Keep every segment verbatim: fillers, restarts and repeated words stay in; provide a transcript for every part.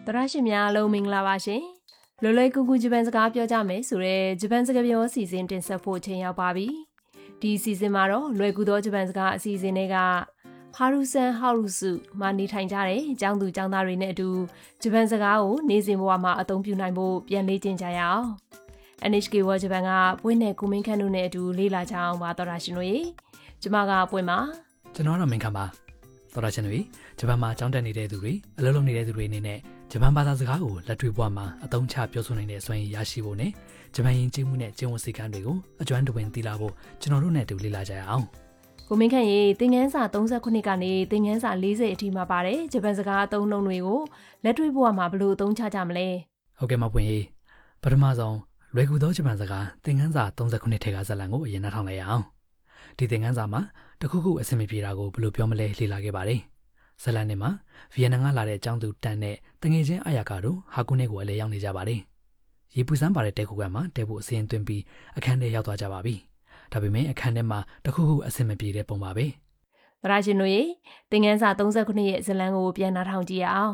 တရရှိများလုံးမင်္ဂလာပါရှင်လွယ်လွယ်ကူကူဂျပန်စကားပြောကြမယ်ဆိုရဲဂျပန်စကားပြောအစီအစဉ်တင်ဆက်ဖို့ချိန်ရောက်ပါပြီဒီအစီအစဉ်မှာတော့လွယ်ကူသောဂျပန်စကားအစီအစဉ်တွေကဟာရူဆန်ဟောက်ရူစုမှာနေထိုင်ကြတဲ့အကြောင်းသူကျောင်းသားတွေနဲ့အတူဂျပန်စကားကိုနေ့စဉ်ဘဝမှာအသုံးပြုနိုင်ဖို့ပြန်လေ့ကျင့်ကြရအောင် အန် အိချ် ကေ World Japan ကပွင့်နဲ့ကိုမင်းခန့်တို့နဲ့အတူလေ့လာကြအောင်ပါတော်တာရှင်တို့ရေကျမကပွင့်ပါကျွန်တော်တော့မင်းခန့်ပါတော်တာရှင်တို့ဂျပန်မှာကျောင်းတက်နေတဲ့သူတွေအလုပ်လုပ်နေတဲ့သူတွေအနေနဲ့ဂျပန်ဘာသာစကားကိုလက်တွေ့ဘဝမှာအသုံးချပြောဆိုနိုင်တဲ့စွမ်းရည်ရရှိဖို့နဲ့ဂျပန်ယဉ်ကျေးမှုနဲ့ကျင့်ဝတ်စည်းကမ်းတွေကိုအကျွမ်းတဝင်သိလာဖို့ကျွန်တော်တို့နဲ့အတူလေ့လာကြရအောင်ကိုမင်းခန့်ရေသင်ခန်းစာသုံးဆယ့်ခုနှစ်ကနေသင်ခန်းစာ၄၀အထိမှာပါတယ်ဂျပန်စကားအသုံးအနှုန်းတွေကိုလက်တွေ့ဘဝမှာဘယ်လိုအသုံးချကြမလဲဟုတ်ကဲ့မပွင့်ရေပထမဆုံးလွယ်ကူသောဂျပန်စကားသင်ခန်းစာသုံးဆယ့်ခုနှစ်ထဲကဇာတ်လမ်းကိုအရင်နှာထောင်လိုက်ရအောင်ဒီသင်ခန်းစာမှာတခုခုအဆင်မပြေတာကိုဘယ်လိုပြောမလဲလေ့လာခဲ့ပါတယ်ဇလန်နဲ့မှာဗီယက်နမ်ကလာတဲ့အကြောင်းသူတန်နဲ့တငယ်ချင်းအာယာကာတို့ဟာကုနဲ့ကိုအလဲရောက်နေကြပါတယ်။ရေပူစမ်းပါတဲ့တဲခုကမှာတဲဖို့အစင်းသွင်းပြီးအခန်းထဲရောက်သွားကြပါပြီ။ဒါပေမဲ့အခန်းထဲမှာတခုခုအဆင်မပြေတဲ့ပုံပါပဲ။သရရှင်တို့ရေသင်ခန်းစာသုံးဆယ့်ခုနှစ်ရဲ့ဇလန်ကိုပြန်နှာထောင်ကြည့်ရအောင်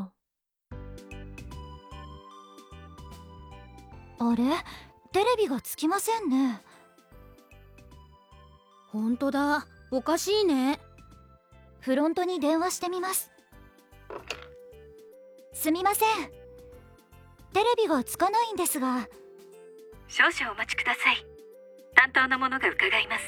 ။あれ、テレビがつきませんね。本当だ、おかしいね。フロントに電話してみます。すみません。テレビがつかないんですが。 少々お待ちください。担当の者が伺います。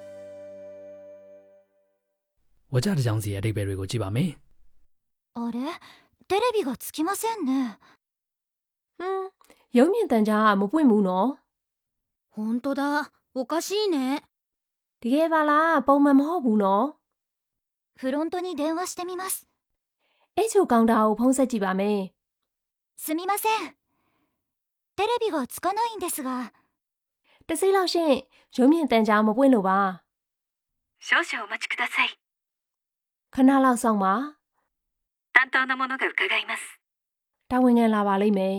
ဝကြတဲ့ကြောင့်စီအတိတ်ပဲတွေကိုကြည့်ပါမယ်။あれ、テレビがつきませんね。 ဟမ်、ရုံးမြင့်တန်ကြားကမပွင့်ဘူးနော်။本当だ、おかしいね。 တကယ်ပါလားပုံမှန်မဟုတ်ဘူးနော်フロントに電話してみます。 အဲ့ချိုကောင်တာကိုဖုန်းဆက်ကြည့်ပါမယ်すみません。テレビがつかないんですが。 တစိလောက်ရှင်ရုံးမြင့်တန်ကြားမပွင့်လို့ပါ少々お待ちください。 ခဏလောက်စောင့်ပါ担当の者が伺います。 တာဝန်ခံလာပါလိမ့်မယ်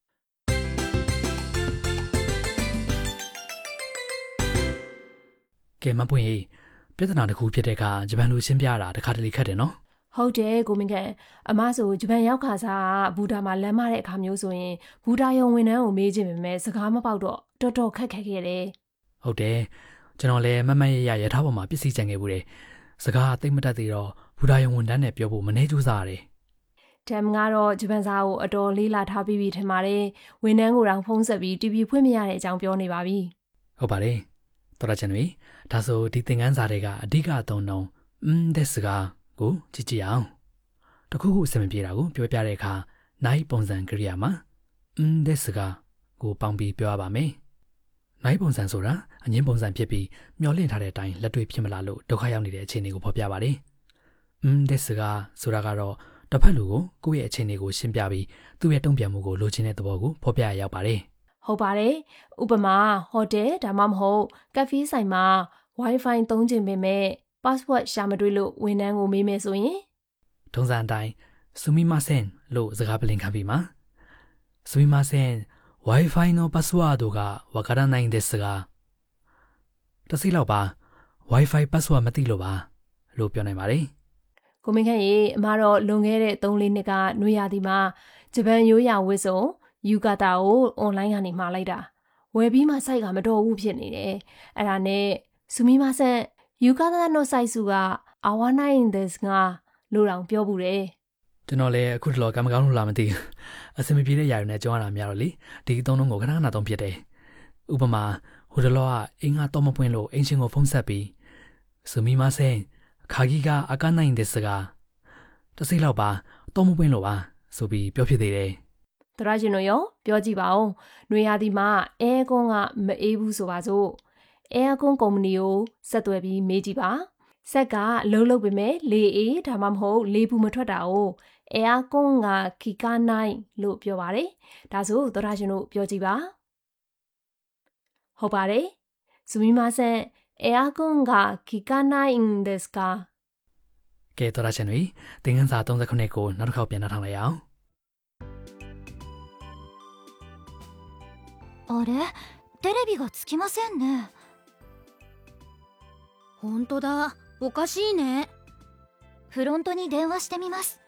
ကဲမပွင့်ရေပြဿနာတစ်ခုဖြစ်တဲ့အခါဂျပန်လူရှင်းပြတာတစ်ခါတလေခက်တယ်နော်ဟုတ်တယ်ကိုမင်းကန်အမဆိုဂျပန်ရောက်ခါစားဘူတာမှာလမ်းမတဲ့အခါမျိုးဆိုရင်ဘူတာယုံဝန်ထမ်းကိုမေးခြင်းပဲမဲ့စကားမပေါက်တော့တော်တော်ခက်ခက်ခဲ့တယ်ဟုတ်တယ်ကျွန်တော်လည်းမမရရရထားပေါ်မှာပစ္စည်းကြံခဲ့ဘူးတယ်စကားသိမ့်မတတ်သေးတော့ဘူတာယုံဝန်ထမ်းနဲ့ပြောဖို့မနှဲကြိုးစားရတယ်တမ်ကတော့ဂျပန်စာကိုအတော်လေးလာထားပြီးပြီထင်ပါတယ်ဝန်ထမ်းကိုတောင်ဖုန်းဆက်ပြီးတီဗီဖွင့်မရတဲ့အကြောင်းပြောနေပါပြီဟုတ်ပါတယ်တော်ရချင်ပြီဒါဆိုဒီသင်ခန်းစာတွေကအဓိကအသုံးနှုန်းအင်းတဲ့စကားကိုကြည့်ကြည့်အောင်တခုခုအဆင်မပြေတာကိုပြောပြတဲ့အခါနိုင်ပုံစံကရိယာမှာအင်းတဲ့စကားကိုပေါင်းပြီးပြောရပါမယ်နိုင်ပုံစံဆိုတာအငင်းပုံစံဖြစ်ပြီးမျောလင့်ထားတဲ့အတိုင်းလက်တွေ့ဖြစ်မလာလို့ဒုက္ခရောက်နေတဲ့အခြေအနေကိုဖော်ပြပါတယ်အင်းတဲ့စကားဆိုတာကတော့တစ်ဖက်လူကိုကိုယ့်ရဲ့အခြေအနေကိုရှင်းပြပြီးသူ့ရဲ့တုံ့ပြန်မှုကိုလိုချင်တဲ့သဘောကိုဖော်ပြရရောက်ပါတယ်ဟုတ်ပါတယ်ဥပမာဟိုတယ်ဒါမှမဟုတ်ကက်ဖေးဆိုင်မှာ Wi-Fi သုံးခြင်းပေမဲ့ password ရှာမတွေ့လို့ဝန်ထမ်းကိုမေးမယ်ဆိုရင်ထုံးစံအတိုင်းすみませんလို့စကားပလင်ခံပြီးမှာすみません Wi-Fi のパスワードがわからないんですがတစိလောက်ပါ Wi-Fi password မသိလို့ပါလို့ပြောနိုင်ပါတယ်ကိုမင်းခန့်ရေအမတော့လွန်ခဲ့တဲ့သုံးလေးနှစ်ကနွေရာသီမှာဂျပန်ရိုးရာဝတ်စုံယူကာတာကိုအွန်လိုင်းကနေမှာလိုက်တာဝယ်ပြီးမှစိုက်ကမတော်ဘူးဖြစ်နေတယ်အဲ့ဒါနဲ့ဆူမီမဆန်ယူကာတာのစိုက်စုကအာဝနိုင်ဒက်စ်ငါလို့တောင်ပြောဘူးတယ်ကျွန်တော်လည်းအခုတလောကံမကောင်းလို့လာမသိအစမပြေတဲ့ຢာတွေနဲ့ကြောင်းရတာများတော့လေဒီအသုံးလုံးကိုခဏခဏသုံးဖြစ်တယ်ဥပမာဟိုတလောကအင်းငါတော့မပွင့်လို့အင်းချင်းကိုဖုန်းဆက်ပြီးဆူမီမဆန်ခါကြီးကအကနိုင်ဒက်စ်ကတစိလောက်ပါတော့မပွင့်လို့ပါဆိုပြီးပြောဖြစ်သေးတယ်တရရှင်တို့ရောပြောကြည့်ပါဦး။နွေရာသီမှာအဲကွန်းကမအေးဘူးဆိုပါစို့။အဲကွန်းကုမ္ပဏီကိုဆက်သွယ်ပြီးမေးကြည့်ပါ။ဆက်ကလုံးလုံးပေမဲ့လေအေးဒါမှမဟုတ်လေဘူးမထွက်တာကိုအဲကွန်းကခီကာနိုင်လို့ပြောပါတယ်။ဒါဆိုတရရှင်တို့ပြောကြည့်ပါ။ဟုတ်ပါတယ်။すみません。エアコンが効かないんですかကဲတရရှင်တွေသင်ခန်းစာသုံးဆယ့်ခုနှစ်ကိုနောက်တစ်ခေါက်ပြန်နှာထောင်လိုက်အောင်あれ、テレビがつきませんね。本当だ、おかしいね。フロントに電話してみます。